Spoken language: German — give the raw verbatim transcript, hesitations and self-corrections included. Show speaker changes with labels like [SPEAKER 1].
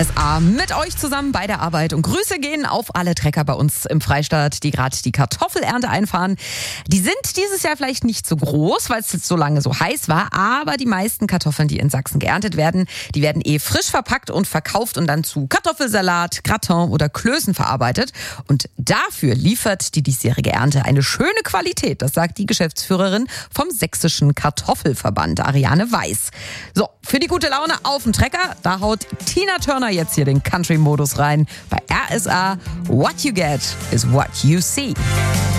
[SPEAKER 1] S A mit euch zusammen bei der Arbeit. Und Grüße gehen auf alle Trecker bei uns im Freistaat, die gerade die Kartoffelernte einfahren. Die sind dieses Jahr vielleicht nicht so groß, weil es jetzt so lange so heiß war. Aber die meisten Kartoffeln, die in Sachsen geerntet werden, die werden eh frisch verpackt und verkauft und dann zu Kartoffelsalat, Gratin oder Klößen verarbeitet. Und dafür liefert die diesjährige Ernte eine schöne Qualität. Das sagt die Geschäftsführerin vom Sächsischen Kartoffelverband, Ariane Weiß. So, für die gute Laune auf den Trecker, da haut Tina Turner jetzt hier den Country-Modus rein. Bei R S A, what you get is what you see.